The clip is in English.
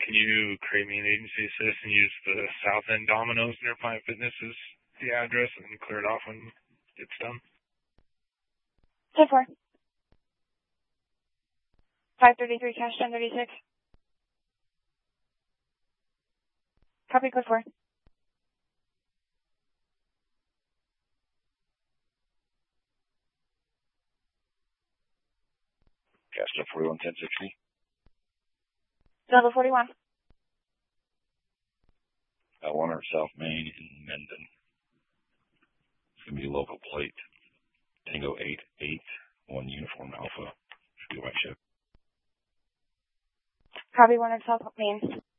Can you create me an agency assist and use the South End Domino's near Planet Fitness as the address and clear it off when it's done? 10-4. 533 cash 1036. Copy code 4. Cash 41 1060. Level 41. I want her South Main in Mendon. It's going to be local plate. Tango 881 Uniform Alpha. Should be my ship. Copy 1 South Main.